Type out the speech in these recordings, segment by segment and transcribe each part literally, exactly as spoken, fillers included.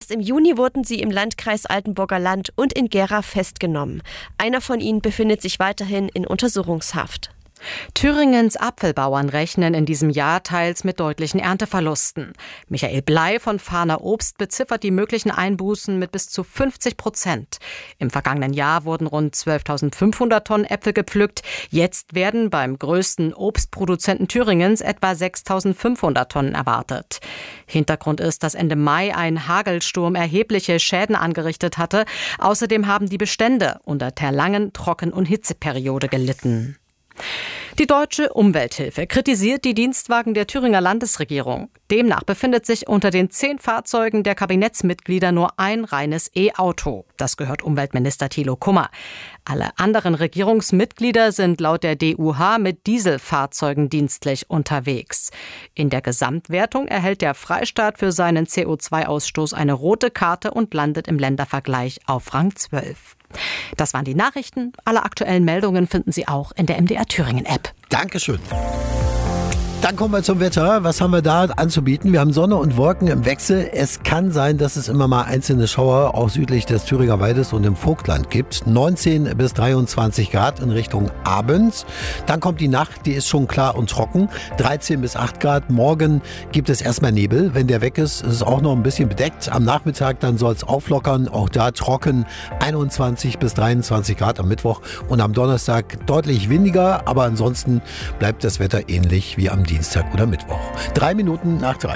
Erst im Juni wurden sie im Landkreis Altenburger Land und in Gera festgenommen. Einer von ihnen befindet sich weiterhin in Untersuchungshaft. Thüringens Apfelbauern rechnen in diesem Jahr teils mit deutlichen Ernteverlusten. Michael Blei von Fahner Obst beziffert die möglichen Einbußen mit bis zu fünfzig Prozent. Im vergangenen Jahr wurden rund zwölftausendfünfhundert Tonnen Äpfel gepflückt. Jetzt werden beim größten Obstproduzenten Thüringens etwa sechstausendfünfhundert Tonnen erwartet. Hintergrund ist, dass Ende Mai ein Hagelsturm erhebliche Schäden angerichtet hatte. Außerdem haben die Bestände unter der langen Trocken- und Hitzeperiode gelitten. Die Deutsche Umwelthilfe kritisiert die Dienstwagen der Thüringer Landesregierung. Demnach befindet sich unter den zehn Fahrzeugen der Kabinettsmitglieder nur ein reines E-Auto. Das gehört Umweltminister Thilo Kummer. Alle anderen Regierungsmitglieder sind laut der D U H mit Dieselfahrzeugen dienstlich unterwegs. In der Gesamtwertung erhält der Freistaat für seinen C O zwei Ausstoß eine rote Karte und landet im Ländervergleich auf Rang zwölf. Das waren die Nachrichten. Alle aktuellen Meldungen finden Sie auch in der M D R Thüringen App. Dankeschön. Dann kommen wir zum Wetter. Was haben wir da anzubieten? Wir haben Sonne und Wolken im Wechsel. Es kann sein, dass es immer mal einzelne Schauer auch südlich des Thüringer Waldes und im Vogtland gibt. neunzehn bis dreiundzwanzig Grad in Richtung Abend. Dann kommt die Nacht, die ist schon klar und trocken. dreizehn bis acht Grad. Morgen gibt es erstmal Nebel. Wenn der weg ist, ist es auch noch ein bisschen bedeckt. Am Nachmittag dann soll es auflockern. Auch da trocken. einundzwanzig bis dreiundzwanzig Grad am Mittwoch. Und am Donnerstag deutlich windiger. Aber ansonsten bleibt das Wetter ähnlich wie am Dienstag oder Mittwoch. Drei Minuten nach drei.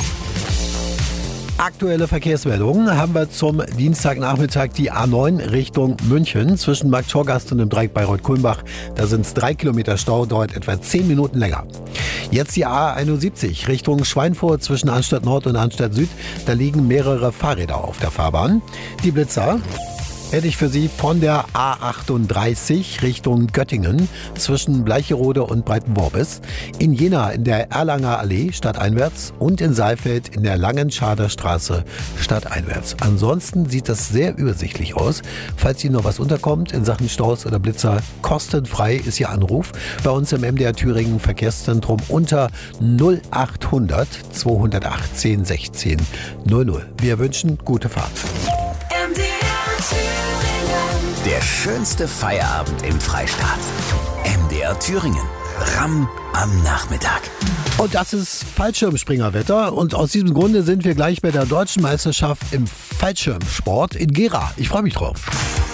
Aktuelle Verkehrsmeldungen haben wir zum Dienstagnachmittag die A neun Richtung München zwischen Markt Schorgast und dem Dreieck Bayreuth-Kulmbach. Da sind es drei Kilometer Stau, dauert etwa zehn Minuten länger. Jetzt die A einundsiebzig Richtung Schweinfurt zwischen Arnstadt Nord und Arnstadt Süd. Da liegen mehrere Fahrräder auf der Fahrbahn. Die Blitzer hätte ich für Sie von der A achtunddreißig Richtung Göttingen zwischen Bleicherode und Breitenworbis, in Jena in der Erlanger Allee stadteinwärts und in Saalfeld in der Langenscharder Straße stadteinwärts. Ansonsten sieht das sehr übersichtlich aus. Falls Ihnen noch was unterkommt in Sachen Staus oder Blitzer, kostenfrei ist Ihr Anruf bei uns im M D R Thüringen Verkehrszentrum unter null achthundert zweihundertachtzehn sechzehn null null. Wir wünschen gute Fahrt. Der schönste Feierabend im Freistaat. M D R Thüringen. Ramm am Nachmittag. Und das ist Fallschirmspringerwetter. Und aus diesem Grunde sind wir gleich bei der Deutschen Meisterschaft im Fallschirmsport in Gera. Ich freue mich drauf.